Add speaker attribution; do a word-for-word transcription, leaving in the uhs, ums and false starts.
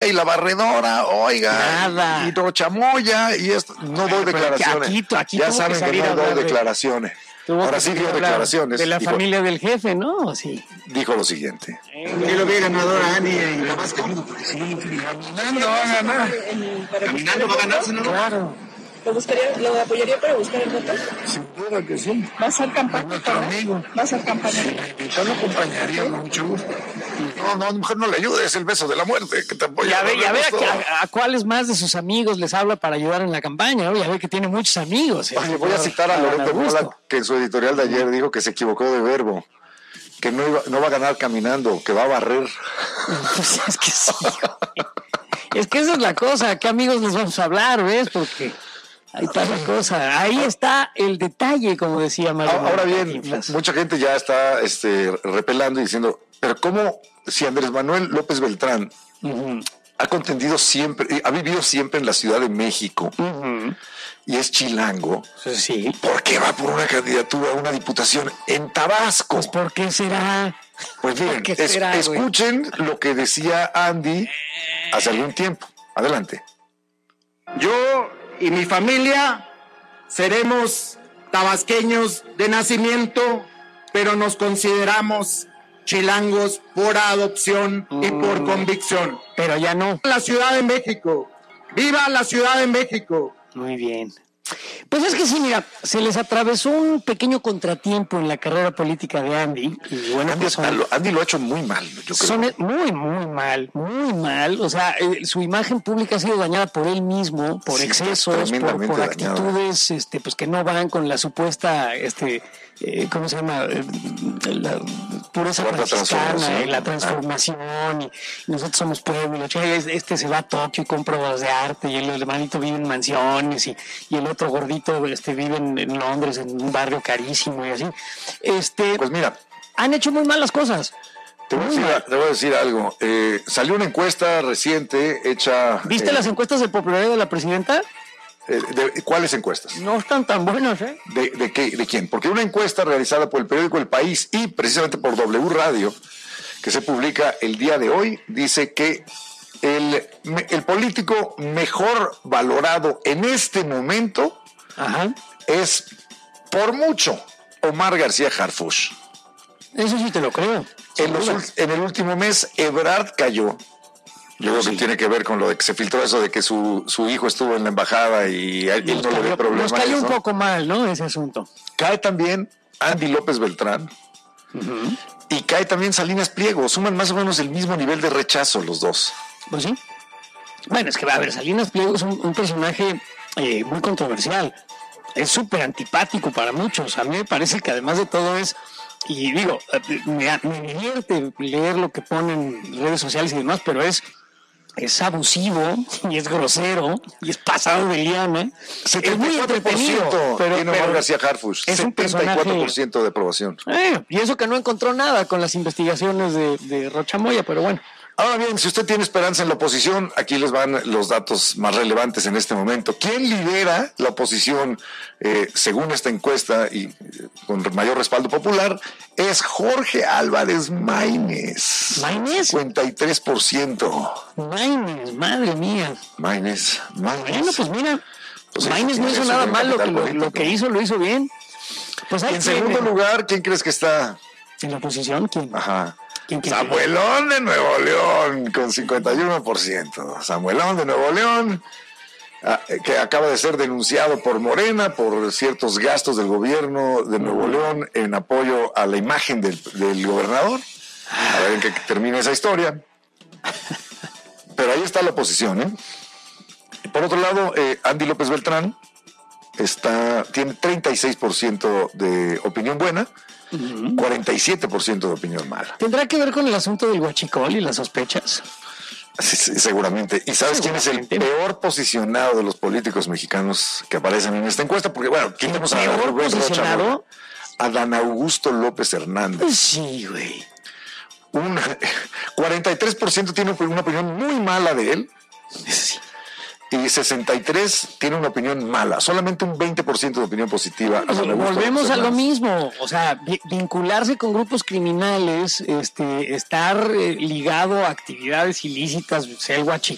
Speaker 1: y la barredora, oiga,
Speaker 2: nada.
Speaker 1: y Rochamoya, y esto, no doy declaraciones.
Speaker 2: Aquí, aquí
Speaker 1: ya saben que, que no doy de... declaraciones. Ahora sí dio declaraciones.
Speaker 2: De la
Speaker 1: dijo,
Speaker 2: familia del jefe, ¿no? Sí.
Speaker 1: Dijo lo siguiente.
Speaker 3: Yo lo vi ganador a Ani y la más caminando va a ganar. Caminando va a ganar, senador.
Speaker 4: Claro. ¿Lo, buscaría, ¿Lo apoyaría para buscar el voto?
Speaker 3: Sin duda que sí.
Speaker 4: ¿Va a ser campaña?
Speaker 3: Nuestro amigo.
Speaker 4: ¿Va a ser campaña?
Speaker 3: Sí, yo lo acompañaría con mucho gusto.
Speaker 1: No, no, mujer, no le ayudes, es el beso de la muerte que te apoya.
Speaker 2: Ya ve, ya ve a, a, a cuáles más de sus amigos les habla para ayudar en la campaña, ¿no? Ya ve que tiene muchos amigos.
Speaker 1: Oye, voy a citar a Loreto Mola, que en su editorial de ayer dijo que se equivocó de verbo, que no, iba, no va a ganar caminando, que va a barrer.
Speaker 2: Pues es que sí. Es que esa es la cosa, ¿a qué amigos les vamos a hablar, ves? Porque... ahí está la cosa, ahí está el detalle, como decía Mario.
Speaker 1: Ahora bien, mucha gente ya está este, repelando y diciendo, pero ¿cómo si Andrés Manuel López Beltrán uh-huh. ha contendido siempre, ha vivido siempre en la Ciudad de México uh-huh. y es chilango?
Speaker 2: Sí.
Speaker 1: ¿Por qué va por una candidatura a una diputación en Tabasco?
Speaker 2: Pues ¿por qué será?
Speaker 1: Pues bien, es, será, escuchen güey? Lo que decía Andy hace algún tiempo. Adelante.
Speaker 3: Yo y mi familia seremos tabasqueños de nacimiento, pero nos consideramos chilangos por adopción mm. y por convicción.
Speaker 2: Pero ya no.
Speaker 3: La Ciudad de México. ¡Viva la Ciudad de México!
Speaker 2: Muy bien. Pues es que sí, mira, se les atravesó un pequeño contratiempo en la carrera política de Andy. Y bueno,
Speaker 1: Andy, son, Andy lo ha hecho muy mal, yo creo.
Speaker 2: Son muy, muy mal, muy mal. O sea, eh, su imagen pública ha sido dañada por él mismo, por sí, excesos, por, por actitudes este, pues que no van con la supuesta, este, eh, ¿cómo se llama? Eh, la pureza franciscana, la transformación. Ah. Y nosotros somos pueblo. Este se va a Tokio y compra obras de arte, y el hermanito vive en mansiones, y, y el otro gordito este, vive en, en Londres, en un barrio carísimo y así. Este,
Speaker 1: pues mira,
Speaker 2: han hecho muy mal las cosas.
Speaker 1: Te voy, a decir, te voy a decir algo. Eh, salió una encuesta reciente hecha...
Speaker 2: ¿Viste eh, las encuestas de popularidad de la presidenta?
Speaker 1: Eh, de, ¿Cuáles encuestas?
Speaker 2: No están tan buenas, ¿eh?
Speaker 1: ¿De, de, qué, ¿De quién? Porque una encuesta realizada por el periódico El País y precisamente por W Radio, que se publica el día de hoy, dice que el, el político mejor valorado en este momento
Speaker 2: Ajá.
Speaker 1: es, por mucho, Omar García Harfuch.
Speaker 2: Eso sí te lo creo.
Speaker 1: En, los, en el último mes, Ebrard cayó. Yo creo sí. que tiene que ver con lo de que se filtró eso de que su, su hijo estuvo en la embajada y a él no le dio problemas.
Speaker 2: Nos cayó
Speaker 1: eso.
Speaker 2: un poco mal, ¿no? Ese asunto.
Speaker 1: Cae también Andy López Beltrán uh-huh. y cae también Salinas Pliego. Suman más o menos el mismo nivel de rechazo los dos.
Speaker 2: Pues sí. Bueno, es que, a ver, Salinas Pliego es un, un personaje eh, muy controversial. Es súper antipático para muchos. A mí me parece que además de todo es... Y digo, me, me divierte leer lo que ponen en redes sociales y demás, pero es... es abusivo y es grosero y es pasado de liana.
Speaker 1: Es muy entretenido. Pero, tiene Omar García Harfuch, es setenta y cuatro por ciento de aprobación.
Speaker 2: Eh, y eso que no encontró nada con las investigaciones de, de Rochamoya, pero bueno.
Speaker 1: Ahora bien, si usted tiene esperanza en la oposición, aquí les van los datos más relevantes en este momento. ¿Quién lidera la oposición, eh, según esta encuesta y eh, con mayor respaldo popular? Es Jorge Álvarez Maínez.
Speaker 2: ¿Maínez?
Speaker 1: cincuenta y tres por ciento.
Speaker 2: Maínez, madre mía.
Speaker 1: Maínez, Maínez.
Speaker 2: Bueno, pues mira, pues Maínez no hizo nada malo, que lo, lo que hizo, lo hizo bien. Pues hay
Speaker 1: en segundo
Speaker 2: que...
Speaker 1: lugar, ¿quién crees que está?
Speaker 2: ¿En la oposición? ¿Quién?
Speaker 1: Ajá. Samuelón de Nuevo León, con cincuenta y uno por ciento. Samuelón de Nuevo León, que acaba de ser denunciado por Morena por ciertos gastos del gobierno de Nuevo León en apoyo a la imagen del, del gobernador. A ver en qué termina esa historia. Pero ahí está la oposición, ¿eh? Por otro lado, eh, Andy López Beltrán está, tiene treinta y seis por ciento de opinión buena, Uh-huh. cuarenta y siete por ciento de opinión mala.
Speaker 2: ¿Tendrá que ver con el asunto del huachicol y las sospechas?
Speaker 1: Sí, sí, seguramente. ¿Y sabes quién es el peor posicionado de los políticos mexicanos que aparecen en esta encuesta? Porque, bueno, ¿quién tenemos a
Speaker 2: peor posicionado?
Speaker 1: A Dan Augusto López Hernández.
Speaker 2: Sí, güey.
Speaker 1: Un cuarenta y tres por ciento tiene una opinión muy mala de él.
Speaker 2: Sí.
Speaker 1: Y sesenta y tres por ciento tiene una opinión mala, solamente un veinte por ciento de opinión positiva.
Speaker 2: Pues volvemos a lo mismo, o sea, vincularse con grupos criminales, este, estar eh, ligado a actividades ilícitas, sea el